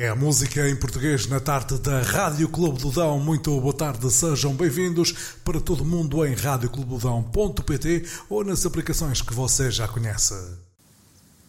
É a música em português na tarde da Rádio Clube do Dão. Muito boa tarde, sejam bem-vindos para todo mundo em radioclubedodão.pt ou nas aplicações que você já conhece.